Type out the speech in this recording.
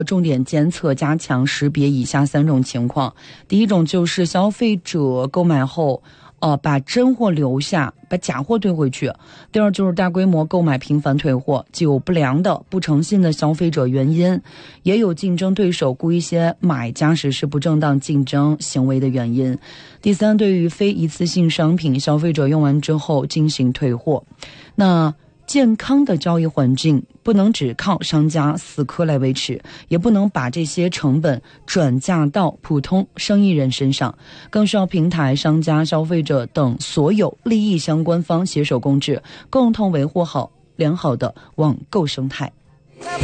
重点监测加强识别以下3种情况。第一种就是消费者购买后把真货留下，把假货退回去。第二就是大规模购买频繁退货，既有不良的不诚信的消费者原因，也有竞争对手故意些买家实施不正当竞争行为的原因。第三，对于非一次性商品，消费者用完之后进行退货。那健康的交易环境不能只靠商家死磕来维持，也不能把这些成本转嫁到普通生意人身上，更需要平台、商家、消费者等所有利益相关方携手共治，共同维护好良好的网购生态。